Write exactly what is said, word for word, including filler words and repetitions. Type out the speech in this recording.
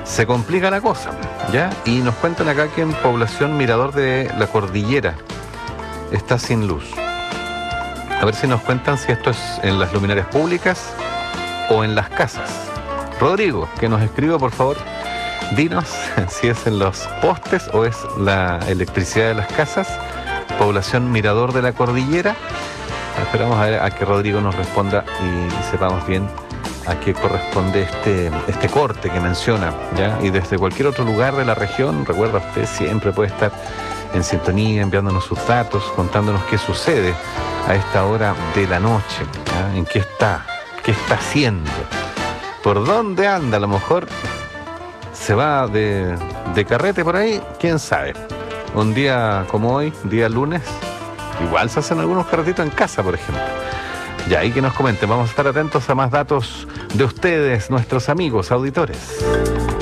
se complica la cosa, ¿ya? Y nos cuentan acá que en población Mirador de la Cordillera está sin luz. A ver si nos cuentan si esto es en las luminarias públicas o en las casas. Rodrigo, que nos escriba, por favor, dinos si es en los postes o es la electricidad de las casas. Población Mirador de la Cordillera. Esperamos a ver a que Rodrigo nos responda y sepamos bien a qué corresponde este, este corte que menciona, ¿ya? Y desde cualquier otro lugar de la región, recuerda, usted siempre puede estar en sintonía, enviándonos sus datos, contándonos qué sucede a esta hora de la noche, ¿ya? En qué está, qué está haciendo, por dónde anda. A lo mejor se va de, de carrete por ahí, quién sabe. Un día como hoy, día lunes, igual se hacen algunos carretitos en casa, por ejemplo. Ya, ahí que nos comenten, vamos a estar atentos a más datos de ustedes, nuestros amigos auditores.